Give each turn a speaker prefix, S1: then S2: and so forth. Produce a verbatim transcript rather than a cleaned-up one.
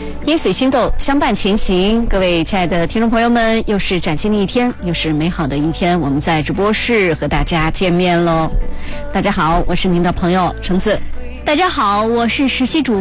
S1: 烟水心豆相伴前行，各位亲爱的听众朋友们，又是崭新的一天，又是美好的一天，我们在直播室和大家见面喽。大家好，我是您的朋友橙子。
S2: 大家好，我是实习主